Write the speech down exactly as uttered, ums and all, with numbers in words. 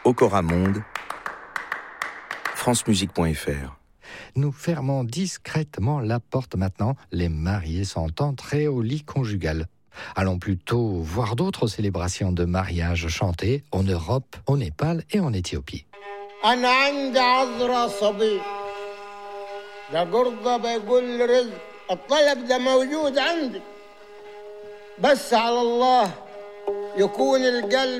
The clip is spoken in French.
Okora Monde, francemusique point f r. Nous fermons discrètement la porte maintenant. Les mariés sont entrés au lit conjugal. Allons plutôt voir d'autres célébrations de mariage chantées en Europe, au Népal et en Éthiopie. أنا عندي عذرة صبي ده جرضة بيقول رزق الطلب ده موجود عندي بس على الله يكون القلب